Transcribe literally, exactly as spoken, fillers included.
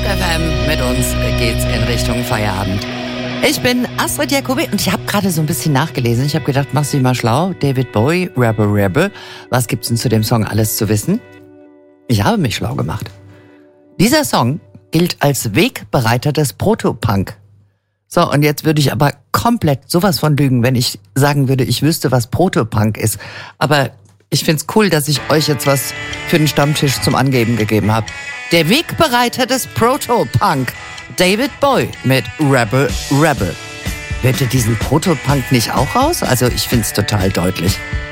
F M. Mit uns geht's in Richtung Feierabend. Ich bin Astrid Jacobi und ich habe gerade so ein bisschen nachgelesen. Ich habe gedacht, mach dich mal schlau. David Bowie, Rebel Rebel. Was gibt's denn zu dem Song alles zu wissen? Ich habe mich schlau gemacht. Dieser Song gilt als Wegbereiter des Proto-Punk. So, und jetzt würde ich aber komplett sowas von lügen, wenn ich sagen würde, ich wüsste, was Proto-Punk ist. Aber ich find's cool, dass ich euch jetzt was für den Stammtisch zum Angeben gegeben habe. Der Wegbereiter des Proto-Punk, David Bowie mit Rebel Rebel. Hört ihr diesen Proto-Punk nicht auch raus? Also ich find's total deutlich.